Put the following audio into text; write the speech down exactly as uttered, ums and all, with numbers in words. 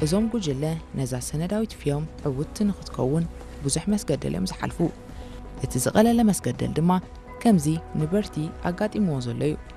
እዞም ጉጅለ ነዛ ሰነዳዊት ፊዮም ዕውት ንኽትከውን ብዙሕ መስገደል እዮም ዝሓልፉ እቲ ዝቐለለ መስገደል ድማ ከምዚ ንበርቲ ኣጋጢምዎ ዘሎ እዩ